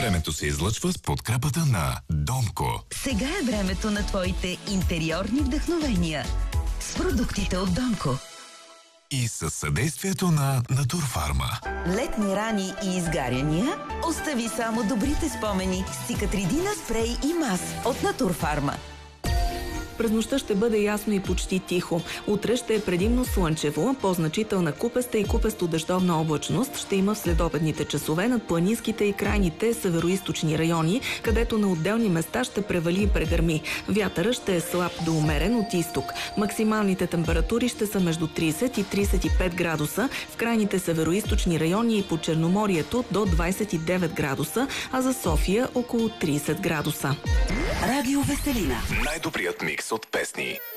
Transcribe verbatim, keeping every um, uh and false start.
Времето се излъчва с подкрепата на Домко. Сега е времето на твоите интериорни вдъхновения с продуктите от Домко. И със съдействието на Натурфарма. Летни рани и изгаряния? Остави само добрите спомени с Цикатридина спрей и мас от Натурфарма. През нощта ще бъде ясно и почти тихо. Утре ще е предимно слънчево, по-значителна купеста и купесто-дъждовна облачност ще има в следобедните часове над планинските и крайните североизточни райони, където на отделни места ще превали и прегърми. Вятърът ще е слаб до умерен от изток. Максималните температури ще са между трийсет и трийсет и пет градуса, в крайните североизточни райони и по Черноморието до двайсет и девет градуса, а за София около трийсет градуса. Радио Веселина. Най-добрият микс от песни.